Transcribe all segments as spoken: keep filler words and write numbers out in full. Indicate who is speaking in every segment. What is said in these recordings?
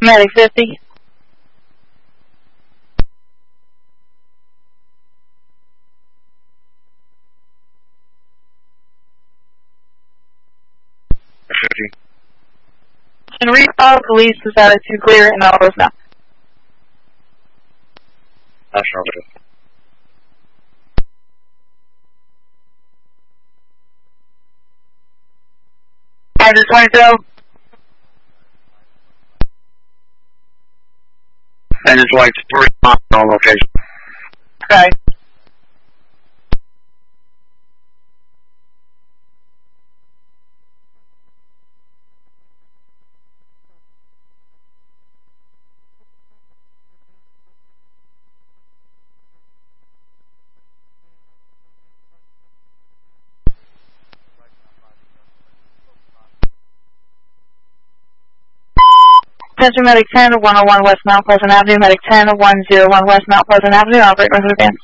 Speaker 1: Medic fifty.
Speaker 2: fifty.
Speaker 1: And recall police is out to clear and all those now.
Speaker 2: Affirmative.
Speaker 1: Engine twenty-two.
Speaker 2: Engine twenty-two, respond to all location.
Speaker 1: Okay. Attention Medic ten, one oh one West Mount Pleasant Avenue, Medic ten, one oh one West Mount Pleasant Avenue, operate north of advance.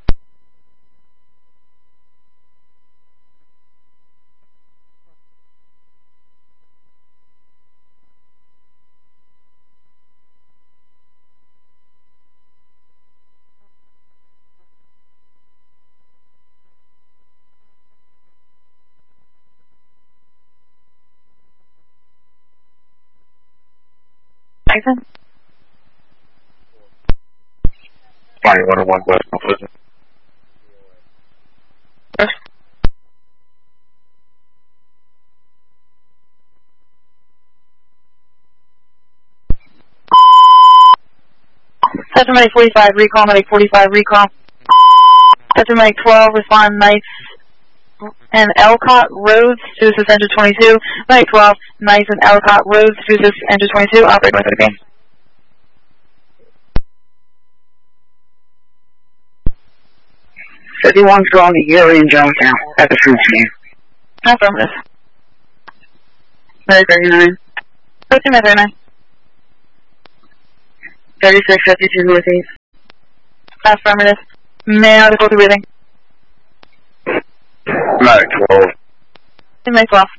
Speaker 1: Nathan?
Speaker 2: Flight one oh one West Mount Pleasant.
Speaker 1: Yes. Attention Medic forty-five, recall, Medic forty-five, recall. Attention Medic twelve, respond Knights and Elcott Roads to assist Engine twenty-two. Medic twelve, Knights and Elcott Roads to assist Engine twenty-two, operate north of the game.
Speaker 2: fifty-one strong to Erie and Jonestown at the food scene.
Speaker 1: Affirmative.
Speaker 2: Medic thirty-nine.
Speaker 1: thirteen Med thirty-nine.
Speaker 2: thirty-six fifty-two Northeast.
Speaker 1: Affirmative. May I difficulty breathing?
Speaker 2: Medic twelve.
Speaker 1: Medic twelve.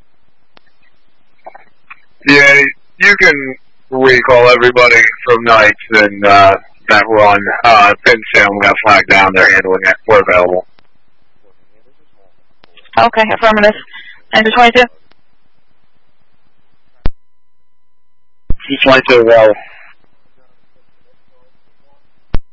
Speaker 2: Yeah, you can recall everybody from Knights and uh, that run. Uh, Penn Salem got flagged down. They're handling it. We're available.
Speaker 1: Okay, affirmative. Engine twenty-two?
Speaker 2: C twenty-two, well.